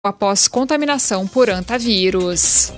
após contaminação por hantavírus.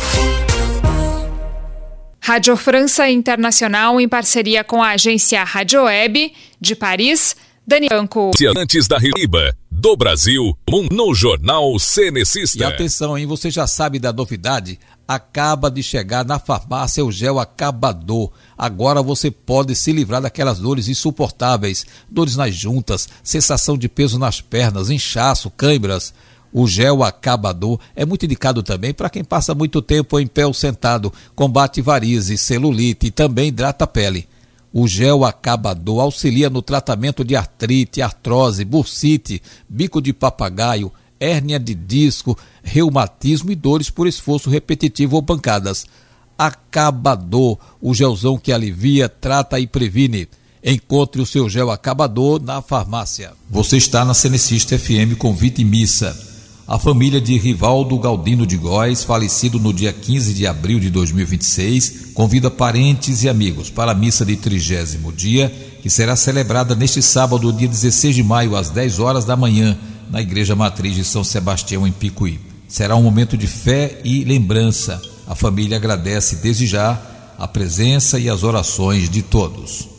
Rádio França Internacional, em parceria com a agência Rádio Web de Paris, Dani Branco. Antes da Riba, do Brasil, no Jornal Cenecista. E atenção, hein? Você já sabe da novidade? Acaba de chegar na farmácia o gel Acabador. Agora você pode se livrar daquelas dores insuportáveis, dores nas juntas, sensação de peso nas pernas, inchaço, câimbras. O gel Acabador é muito indicado também para quem passa muito tempo em pé ou sentado, combate varizes, celulite e também hidrata a pele. O gel Acabador auxilia no tratamento de artrite, artrose, bursite, bico de papagaio, hérnia de disco, reumatismo e dores por esforço repetitivo ou pancadas. Acabador, o gelzão que alivia, trata e previne. Encontre o seu gel Acabador na farmácia. Você está na Cenecista FM Convite e Missa. A família de Rivaldo Galdino de Góes, falecido no dia 15 de abril de 2026, convida parentes e amigos para a missa de 30º dia, que será celebrada neste sábado, dia 16 de maio, às 10 horas da manhã, na Igreja Matriz de São Sebastião, em Picuí. Será um momento de fé e lembrança. A família agradece desde já a presença e as orações de todos.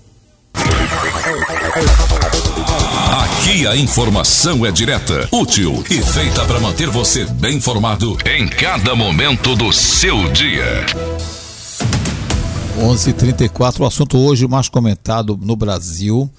Aqui a informação é direta, útil e feita para manter você bem informado em cada momento do seu dia. 11h34, o assunto hoje mais comentado no Brasil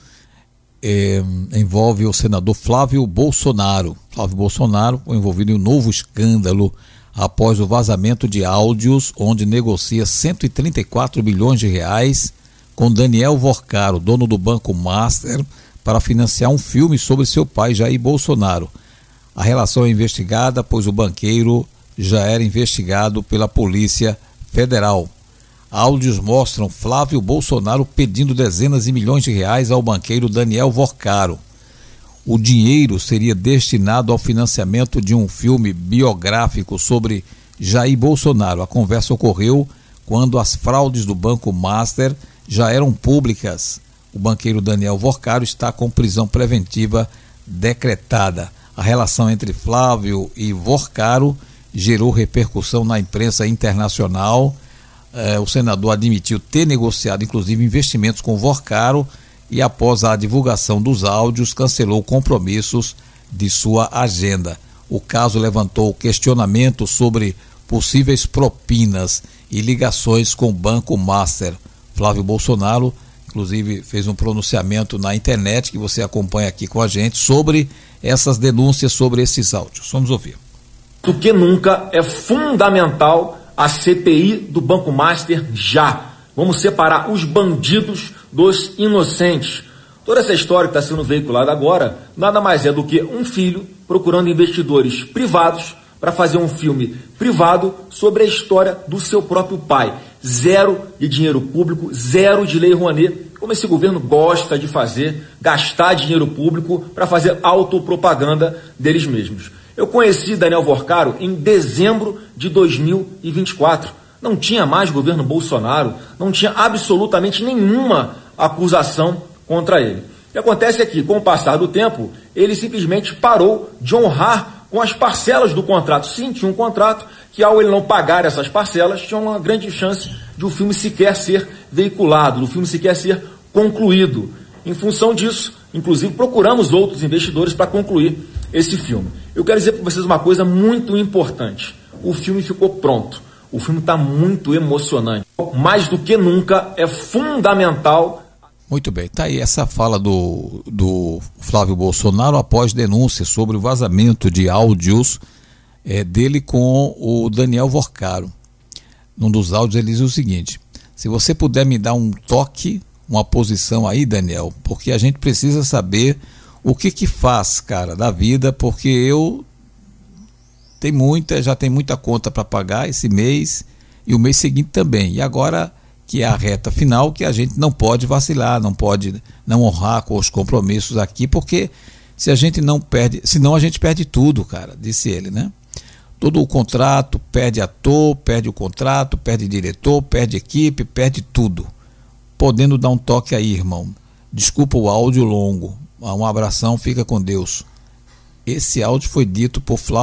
envolve o senador Flávio Bolsonaro. Flávio Bolsonaro foi envolvido em um novo escândalo após o vazamento de áudios onde negocia 134 bilhões de reais com Daniel Vorcaro, dono do Banco Master, para financiar um filme sobre seu pai, Jair Bolsonaro. A relação é investigada, pois o banqueiro já era investigado pela Polícia Federal. Áudios mostram Flávio Bolsonaro pedindo dezenas de milhões de reais ao banqueiro Daniel Vorcaro. O dinheiro seria destinado ao financiamento de um filme biográfico sobre Jair Bolsonaro. A conversa ocorreu quando as fraudes do Banco Master já eram públicas. O banqueiro Daniel Vorcaro está com prisão preventiva decretada. A relação entre Flávio e Vorcaro gerou repercussão na imprensa internacional. O senador admitiu ter negociado, inclusive, investimentos com Vorcaro e, após a divulgação dos áudios, cancelou compromissos de sua agenda. O caso levantou questionamento sobre possíveis propinas e ligações com o Banco Master. Flávio Bolsonaro, inclusive, fez um pronunciamento na internet que você acompanha aqui com a gente sobre essas denúncias, sobre esses áudios. Vamos ouvir. Do que nunca é fundamental a CPI do Banco Master já. Vamos separar os bandidos dos inocentes. Toda essa história que está sendo veiculada agora nada mais é do que um filho procurando investidores privados para fazer um filme privado sobre a história do seu próprio pai. Zero de dinheiro público, zero de lei Rouanet, como esse governo gosta de fazer, gastar dinheiro público para fazer autopropaganda deles mesmos. Eu conheci Daniel Vorcaro em dezembro de 2024. Não tinha mais governo Bolsonaro, não tinha absolutamente nenhuma acusação contra ele. O que acontece é que, com o passar do tempo, ele simplesmente parou de honrar com as parcelas do contrato. Sim, tinha um contrato que, ao ele não pagar essas parcelas, tinha uma grande chance de o filme sequer ser veiculado, do filme sequer ser concluído. Em função disso, inclusive, procuramos outros investidores para concluir esse filme. Eu quero dizer para vocês uma coisa muito importante. O filme ficou pronto. O filme está muito emocionante. Mais do que nunca, é fundamental. Muito bem, tá aí essa fala do Flávio Bolsonaro após denúncias sobre o vazamento de áudios dele com o Daniel Vorcaro. Num dos áudios ele diz o seguinte: se você puder me dar um toque, uma posição aí, Daniel, porque a gente precisa saber o que faz, cara, da vida, porque eu já tenho muita conta para pagar esse mês e o mês seguinte também. E agora que é a reta final, que a gente não pode vacilar, não pode não honrar com os compromissos aqui, porque se a gente não perde, senão a gente perde tudo, cara, disse ele, né? Todo o contrato, perde ator, perde o contrato, perde diretor, perde equipe, perde tudo. Podendo dar um toque aí, irmão. Desculpa o áudio longo. Um abração, fica com Deus. Esse áudio foi dito por Flávio